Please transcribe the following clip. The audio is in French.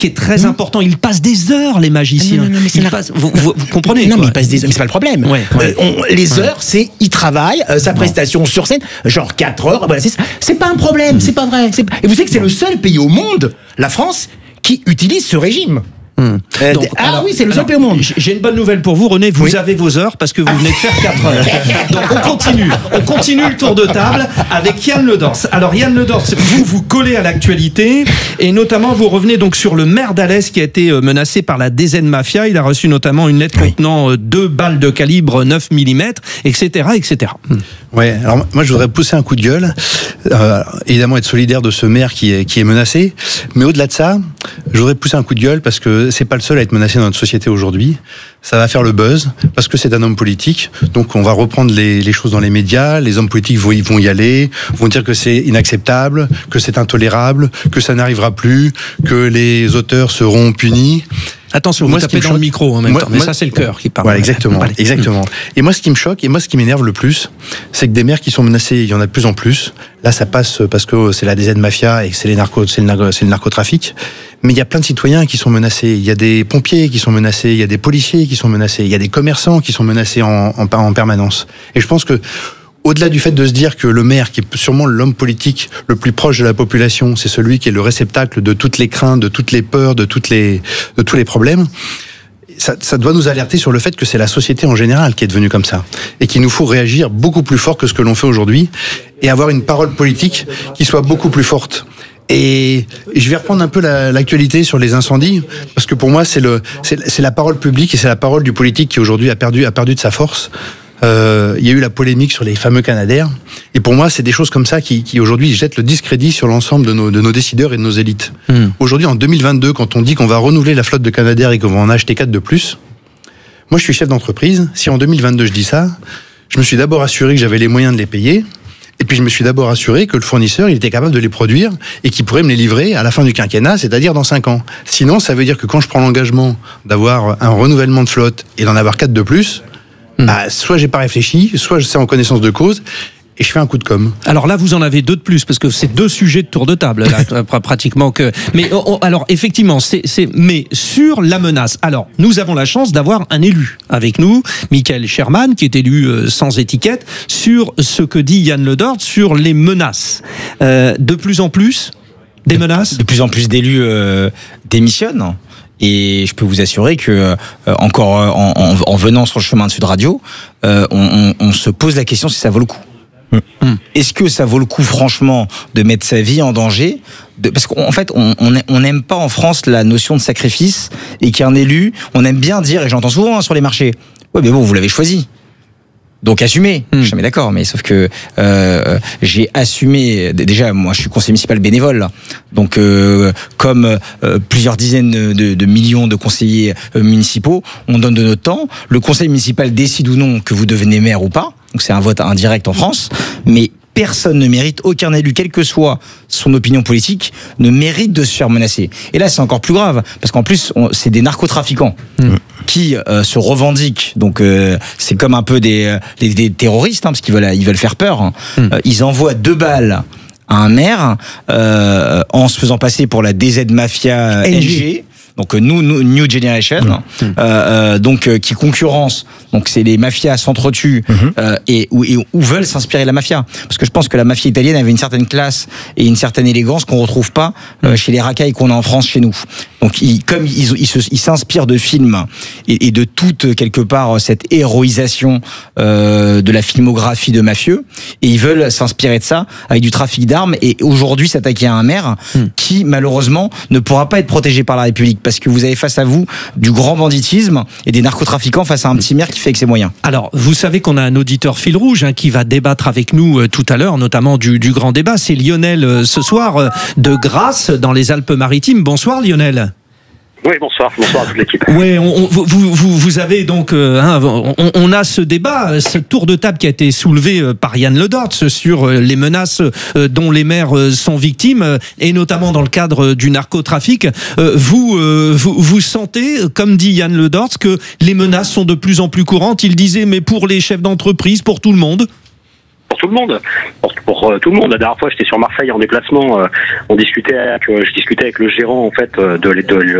qui est très important. Ils passent des heures, les magiciens. Vous comprenez? Non, mais ils passent des heures, mais c'est pas le problème. Les heures, c'est ils travaillent, sa prestation sur scène, genre 4 heures. Voilà, c'est pas un problème, c'est pas vrai. Et vous savez que c'est le seul pays au monde, la France, qui utilise ce régime. Donc, oui, c'est le seul pays au monde. J'ai une bonne nouvelle pour vous, René. Vous avez vos heures parce que vous venez de faire 4 heures. Donc on continue le tour de table avec Yann Le Dors. Alors Yann Le Dors, vous collez à l'actualité et notamment vous revenez donc sur le maire d'Alès qui a été menacé par la DZ Mafia. Il a reçu notamment une lettre contenant 2 balles de calibre 9 mm, etc., etc. Ouais. Alors moi je voudrais pousser un coup de gueule. Évidemment être solidaire de ce maire qui est menacé, mais au-delà de ça, je voudrais pousser un coup de gueule parce que c'est pas le seul à être menacé dans notre société aujourd'hui. Ça va faire le buzz parce que c'est un homme politique. Donc on va reprendre les choses dans les médias. Les hommes politiques vont y aller, vont dire que c'est inacceptable, que c'est intolérable, que ça n'arrivera plus, que les auteurs seront punis. Attention, vous tapez dans le micro en même temps, mais ça c'est le cœur qui parle. Voilà, exactement. Et moi ce qui me choque, et moi ce qui m'énerve le plus, c'est que des maires qui sont menacés, il y en a de plus en plus. Là ça passe parce que c'est la DZ Mafia et que c'est le narcotrafic. Mais il y a plein de citoyens qui sont menacés. Il y a des pompiers qui sont menacés, il y a des policiers qui sont menacés, il y a des commerçants qui sont menacés en permanence. Et je pense que au-delà du fait de se dire que le maire, qui est sûrement l'homme politique le plus proche de la population, c'est celui qui est le réceptacle de toutes les craintes, de toutes les peurs, de tous les problèmes, ça doit nous alerter sur le fait que c'est la société en général qui est devenue comme ça. Et qu'il nous faut réagir beaucoup plus fort que ce que l'on fait aujourd'hui et avoir une parole politique qui soit beaucoup plus forte. Et je vais reprendre un peu l'actualité sur les incendies, parce que pour moi, c'est la parole publique et c'est la parole du politique qui aujourd'hui a perdu de sa force. Il y a eu la polémique sur les fameux Canadair. Et pour moi, c'est des choses comme ça qui aujourd'hui jettent le discrédit sur l'ensemble de nos décideurs et de nos élites. Aujourd'hui, en 2022, quand on dit qu'on va renouveler la flotte de Canadair et qu'on va en acheter 4 de plus, moi je suis chef d'entreprise. Si en 2022 je dis ça, je me suis d'abord assuré que j'avais les moyens de les payer. Et puis je me suis d'abord assuré que le fournisseur, il était capable de les produire et qu'il pourrait me les livrer à la fin du quinquennat, c'est-à-dire dans 5 ans. Sinon, ça veut dire que quand je prends l'engagement d'avoir un renouvellement de flotte et d'en avoir 4 de plus, soit j'ai pas réfléchi, soit je sais en connaissance de cause, et je fais un coup de com'. Alors là, vous en avez 2 de plus, parce que c'est 2 sujets de tour de table, là, pratiquement que. Mais alors, effectivement, mais sur la menace. Alors, nous avons la chance d'avoir un élu avec nous, Michael Sherman, qui est élu sans étiquette, sur ce que dit Yann Le Dors sur les menaces. De plus en plus, des menaces. De plus en plus d'élus démissionnent. Et je peux vous assurer que encore en venant sur le chemin de Sud Radio, on se pose la question si ça vaut le coup. Est-ce que ça vaut le coup, franchement, de mettre sa vie en danger? Parce qu'en fait, on n'aime pas en France la notion de sacrifice, et qu'un élu, on aime bien dire, et j'entends souvent sur les marchés, ouais, mais bon, vous l'avez choisi. Donc assumez. Je suis d'accord, mais sauf que j'ai assumé. Déjà, moi, je suis conseiller municipal bénévole, là. Donc, comme plusieurs dizaines de millions de conseillers municipaux, on donne de notre temps. Le conseil municipal décide ou non que vous devenez maire ou pas. Donc, c'est un vote indirect en France, mais personne ne mérite, aucun élu, quelle que soit son opinion politique, ne mérite de se faire menacer. Et là, c'est encore plus grave, parce qu'en plus, c'est des narcotrafiquants qui se revendiquent. Donc, c'est comme un peu des terroristes, parce qu'ils veulent faire peur. Ils envoient 2 balles à un maire en se faisant passer pour la DZ Mafia NG. Donc New Generation, donc qui concurrence. Donc c'est les mafias s'entretuent et où veulent s'inspirer de la mafia. Parce que je pense que la mafia italienne avait une certaine classe et une certaine élégance qu'on retrouve pas chez les racailles qu'on a en France, chez nous. Donc ils s'inspirent de films et de toute quelque part cette héroïsation de la filmographie de mafieux, et ils veulent s'inspirer de ça avec du trafic d'armes, et aujourd'hui s'attaquer à un maire qui malheureusement ne pourra pas être protégé par la République, parce que vous avez face à vous du grand banditisme et des narcotrafiquants face à un petit maire qui fait avec ses moyens. Alors, vous savez qu'on a un auditeur fil rouge qui va débattre avec nous tout à l'heure, notamment du grand débat. C'est Lionel ce soir de Grasse dans les Alpes-Maritimes. Bonsoir Lionel. Oui, bonsoir à toute l'équipe. Oui, vous avez donc, on a ce débat, ce tour de table qui a été soulevé par Yann Le Dors sur les menaces dont les maires sont victimes, et notamment dans le cadre du narcotrafic. Vous sentez, comme dit Yann Le Dors, que les menaces sont de plus en plus courantes. Il disait, mais pour les chefs d'entreprise, pour tout le monde. pour tout le monde, pour tout le monde. La dernière fois, j'étais sur Marseille en déplacement, je discutais avec le gérant en fait de